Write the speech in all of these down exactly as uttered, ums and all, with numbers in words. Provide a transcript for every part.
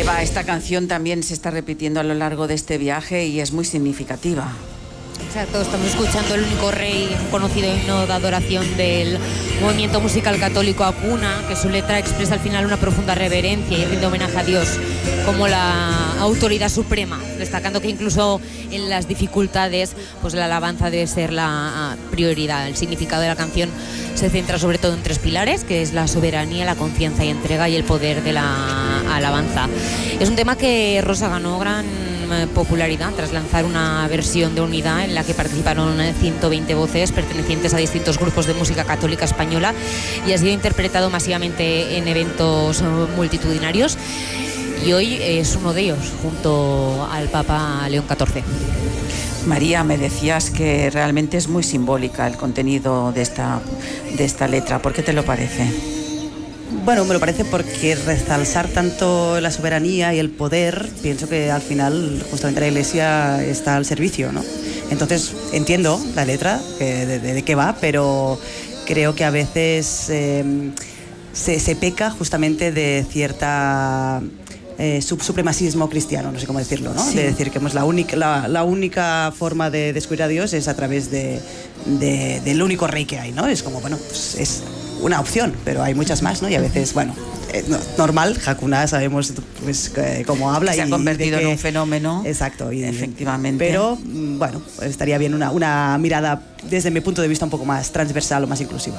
Eva, esta canción también se está repitiendo a lo largo de este viaje y es muy significativa. Exacto, estamos escuchando El único rey, un conocido himno de adoración del movimiento musical católico Acuna, que su letra expresa al final una profunda reverencia y rinde homenaje a Dios como la autoridad suprema, destacando que incluso en las dificultades pues la alabanza debe ser la prioridad. El significado de la canción se centra sobre todo en tres pilares, que es la soberanía, la confianza y entrega, y el poder de la alabanza. Es un tema que Rosa ganó gran popularidad tras lanzar una versión de Unidad en la que participaron ciento veinte voces pertenecientes a distintos grupos de música católica española, y ha sido interpretado masivamente en eventos multitudinarios, y hoy es uno de ellos junto al Papa León catorce. María, me decías que realmente es muy simbólica el contenido de esta, de esta letra. ¿Por qué te lo parece? Bueno, me lo parece porque resaltar tanto la soberanía y el poder, pienso que al final justamente la Iglesia está al servicio, ¿no? Entonces entiendo la letra, que de, de, de qué va, pero creo que a veces eh, se, se peca justamente de cierta eh, sub supremacismo cristiano, no sé cómo decirlo, ¿no? Sí. De decir que pues, la, única, la, la única forma de descubrir a Dios es a través de, de, del único rey que hay, ¿no? Es como, bueno, pues es una opción, pero hay muchas más, ¿no? Y a veces, bueno, eh, no, normal, Hakuna sabemos pues, eh, cómo habla. Se y ha convertido que, en un fenómeno. Exacto. Y, efectivamente. Pero, bueno, estaría bien una, una mirada, desde mi punto de vista, un poco más transversal o más inclusiva.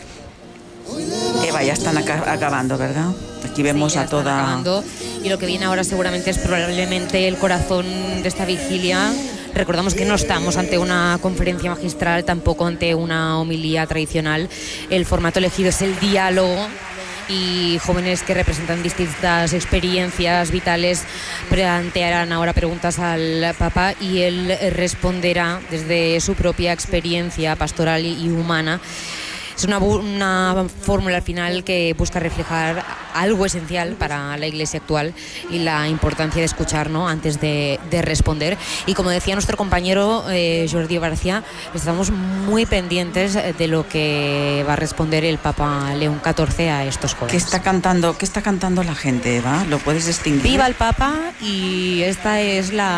Eva, ya están acá, acabando, ¿verdad? Aquí vemos sí, a toda... acabando, y lo que viene ahora seguramente es probablemente el corazón de esta vigilia. Recordamos que no estamos ante una conferencia magistral, tampoco ante una homilía tradicional. El formato elegido es el diálogo, y jóvenes que representan distintas experiencias vitales plantearán ahora preguntas al Papa, y él responderá desde su propia experiencia pastoral y humana. Es una, una fórmula al final que busca reflejar algo esencial para la Iglesia actual y la importancia de escuchar, ¿no?, antes de, de responder. Y como decía nuestro compañero eh, Jordi García, estamos muy pendientes de lo que va a responder el Papa León catorce a estos jóvenes. ¿Qué está cantando, qué está cantando la gente, Eva? ¿Lo puedes distinguir? Viva el Papa, y esta es la